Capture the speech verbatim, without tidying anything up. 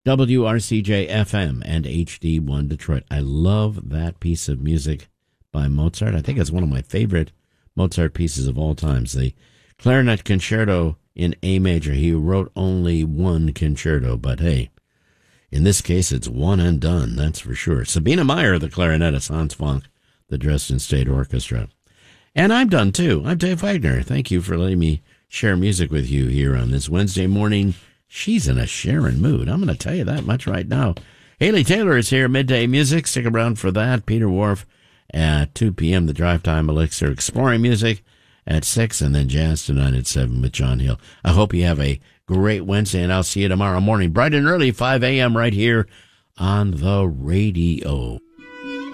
W R C J F M and H D one Detroit. I love that piece of music by Mozart. I think it's one of my favorite Mozart pieces of all times. The Clarinet Concerto in A major. He wrote only one concerto, but hey, in this case, it's one and done, that's for sure. Sabina Meyer, the clarinetist, Hans Funk, the Dresden State Orchestra. And I'm done, too. I'm Dave Wagner. Thank you for letting me share music with you here on this Wednesday morning. She's in a sharing mood. I'm going to tell you that much right now. Haley Taylor is here, Midday Music. Stick around for that. Peter Wharf at two p.m., the Drive Time Elixir Exploring Music at six, and then Jazz Tonight at seven with John Hill. I hope you have a great Wednesday, and I'll see you tomorrow morning, bright and early, five a.m. right here on the radio.